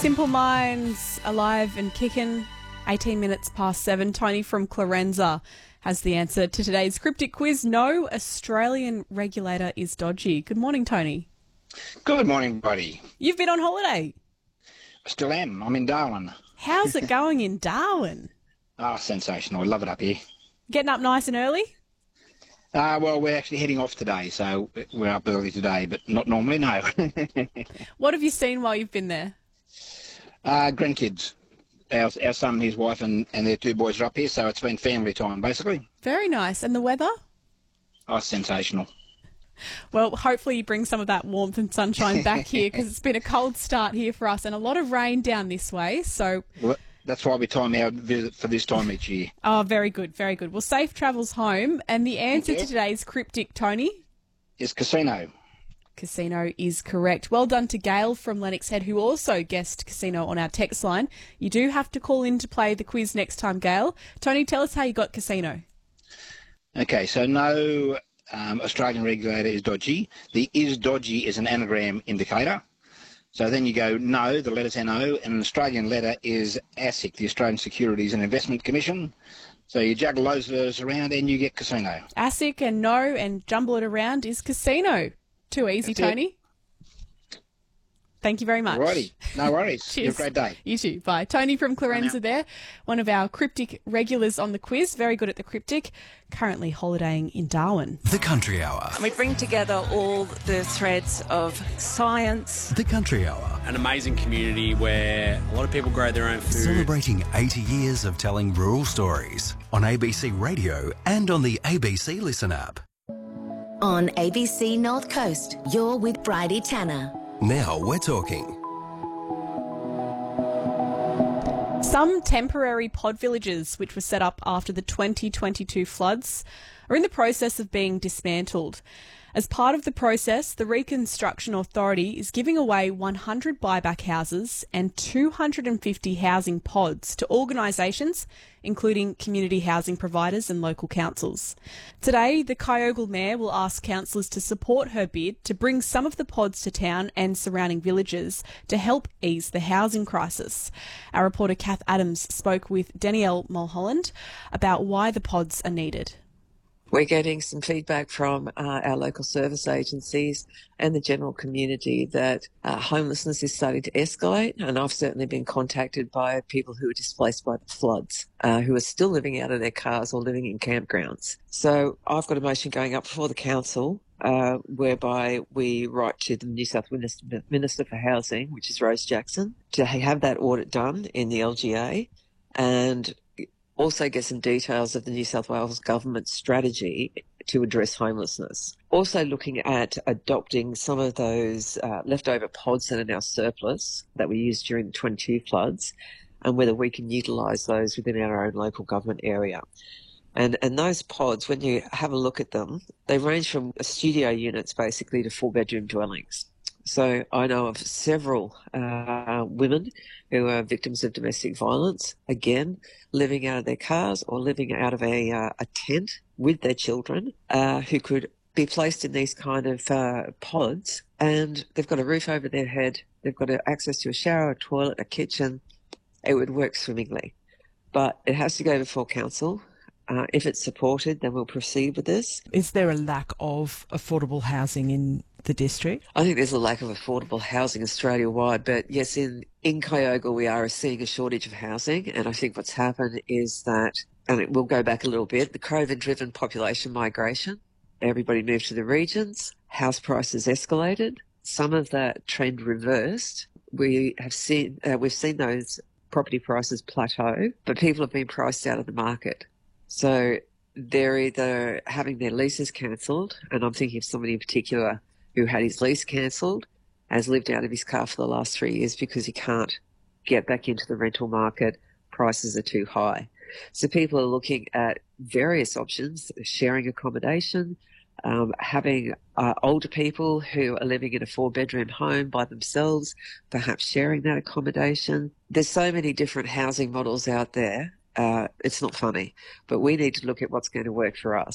Simple Minds, alive and kicking. 18 minutes past 7. Tony from Clorenza has the answer to today's cryptic quiz. No Australian regulator is dodgy. Good morning, Tony. Good morning, buddy. You've been on holiday. I still am. I'm in Darwin. How's it going in Darwin? Sensational. I love it up here. Getting up nice and early? Well, we're actually heading off today, so we're up early today, but not normally, no. What have you seen while you've been there? Grandkids. Our son and his wife and their two boys are up here, so it's been family time, basically. Very nice. And the weather? Sensational. Well, hopefully you bring some of that warmth and sunshine back here, because it's been a cold start here for us and a lot of rain down this way. So Well, that's why we time our visit for this time each year. Oh, very good, very good. Well, safe travels home. And the answer to today's cryptic, Tony? Is casino. Casino is correct. Well done to Gail from Lennox Head, who also guessed casino on our text line. You do have to call in to play the quiz next time, Gail. Tony, tell us how you got casino. Okay, so no Australian regulator is dodgy. The is dodgy is an anagram indicator. So then you go no, the letter's NO, and an Australian letter is ASIC, the Australian Securities and Investment Commission. So you juggle those letters around and you get casino. ASIC and no and jumble it around is casino. Too easy, That's Tony. Thank you very much. Righty, no worries. Cheers. Have a great day. You too. Bye. Tony from Clorenza there, one of our cryptic regulars on the quiz. Very good at the cryptic. Currently holidaying in Darwin. The Country Hour. We bring together all the threads of science. The Country Hour. An amazing community where a lot of people grow their own food. Celebrating 80 years of telling rural stories on ABC Radio and on the ABC Listen app. On ABC North Coast, you're with Bridie Tanner. Now we're talking. Some temporary pod villages, which were set up after the 2022 floods, are in the process of being dismantled. As part of the process, the Reconstruction Authority is giving away 100 buyback houses and 250 housing pods to organisations, including community housing providers and local councils. Today, the Kyogle Mayor will ask councillors to support her bid to bring some of the pods to town and surrounding villages to help ease the housing crisis. Our reporter Kath Adams spoke with Danielle Mulholland about why the pods are needed. We're getting some feedback from our local service agencies and the general community that homelessness is starting to escalate. And I've certainly been contacted by people who are displaced by the floods, who are still living out of their cars or living in campgrounds. So I've got a motion going up before the council whereby we write to the New South Wales Minister for Housing, which is Rose Jackson, to have that audit done in the LGA and also get some details of the New South Wales government's strategy to address homelessness. Also looking at adopting some of those leftover pods that are now surplus that we used during the 22 floods and whether we can utilise those within our own local government area. And those pods, when you have a look at them, they range from studio units basically to 4-bedroom dwellings. So I know of several women who are victims of domestic violence, again, living out of their cars or living out of a tent with their children, who could be placed in these kind of pods, and they've got a roof over their head, they've got access to a shower, a toilet, a kitchen. It would work swimmingly. But it has to go before council. If it's supported, then we'll proceed with this. Is there a lack of affordable housing in the district? I think there's a lack of affordable housing Australia-wide, but yes, in Kyogle we are seeing a shortage of housing, and I think what's happened is that, and it will go back a little bit, the COVID-driven population migration, everybody moved to the regions, house prices escalated, some of that trend reversed. We've seen those property prices plateau, but people have been priced out of the market. So they're either having their leases cancelled, and I'm thinking of somebody in particular who had his lease cancelled, has lived out of his car for the last 3 years because he can't get back into the rental market. Prices are too high. So people are looking at various options, sharing accommodation, having older people who are living in a 4-bedroom home by themselves, perhaps sharing that accommodation. There's so many different housing models out there. It's not funny, but we need to look at what's going to work for us.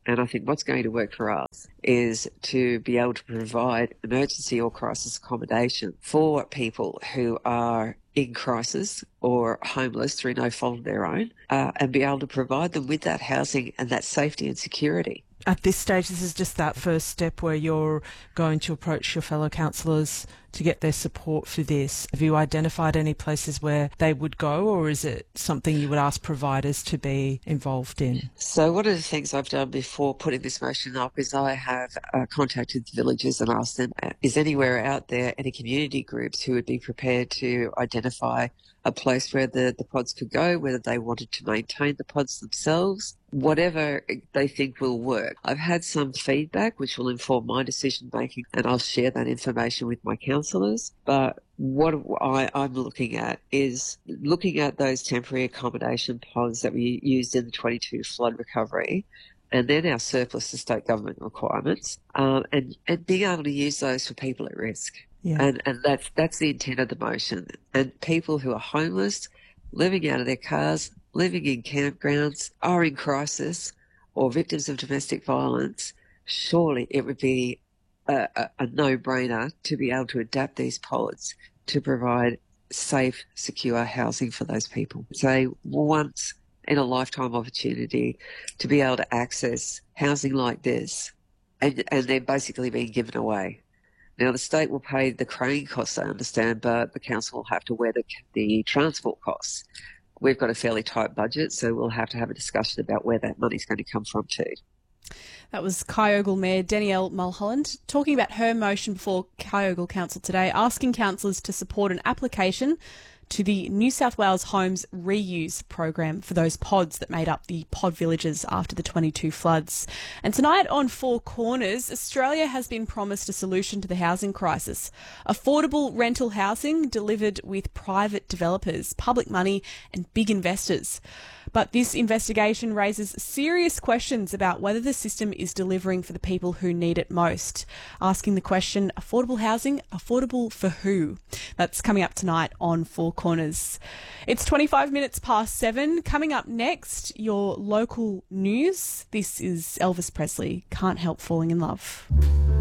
And I think what's going to work for us is to be able to provide emergency or crisis accommodation for people who are in crisis or homeless through no fault of their own, and be able to provide them with that housing and that safety and security. At this stage, this is just that first step where you're going to approach your fellow councillors to get their support for this. Have you identified any places where they would go, or is it something you would ask providers to be involved in? So one of the things I've done before putting this motion up is I have contacted the villages and asked them, is anywhere out there any community groups who would be prepared to identify a place where the pods could go, whether they wanted to maintain the pods themselves, whatever they think will work. I've had some feedback which will inform my decision making, and I'll share that information with my councillors. But what I'm looking at is looking at those temporary accommodation pods that we used in the 22 flood recovery, and then our surplus to state government requirements, and being able to use those for people at risk. Yeah. And that's the intent of the motion. And people who are homeless, living out of their cars, living in campgrounds, are in crisis, or victims of domestic violence, surely it would be a no-brainer to be able to adapt these pods to provide safe, secure housing for those people. It's a once in a lifetime opportunity to be able to access housing like this, and they're basically being given away. Now, the state will pay the crane costs, I understand, but the council will have to wear the transport costs. We've got a fairly tight budget, so we'll have to have a discussion about where that money's going to come from too. That was Kyogle Mayor Danielle Mulholland talking about her motion before Kyogle Council today, asking councillors to support an application to the New South Wales Homes Reuse program for those pods that made up the pod villages after the 22 floods. And tonight on Four Corners, Australia has been promised a solution to the housing crisis. Affordable rental housing delivered with private developers, public money and big investors. But this investigation raises serious questions about whether the system is delivering for the people who need it most. Asking the question, affordable housing, affordable for who? That's coming up tonight on Four Corners. It's 25 minutes past 7. Coming up next, your local news. This is Elvis Presley, Can't Help Falling in Love.